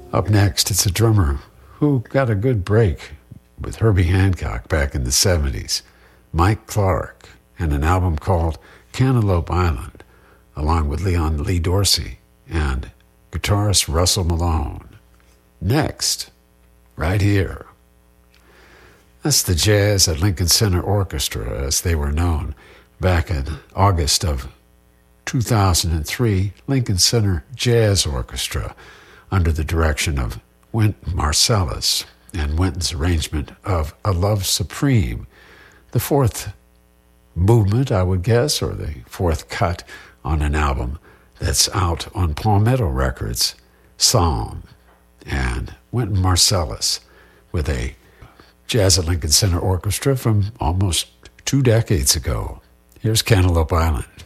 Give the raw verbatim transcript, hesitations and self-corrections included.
Up next, it's a drummer who got a good break with Herbie Hancock back in the seventies, Mike Clark, and an album called Cantaloupe Island, along with Leon Lee Dorsey and guitarist Russell Malone. Next, right here, that's the Jazz at Lincoln Center Orchestra, as they were known back in August of two thousand three, Lincoln Center Jazz Orchestra, under the direction of Wynton Marsalis, and Wynton's arrangement of A Love Supreme, the fourth movement, I would guess, or the fourth cut on an album that's out on Palmetto Records, Psalm, and Wynton Marsalis with a Jazz at Lincoln Center Orchestra from almost two decades ago. Here's Cantaloupe Island.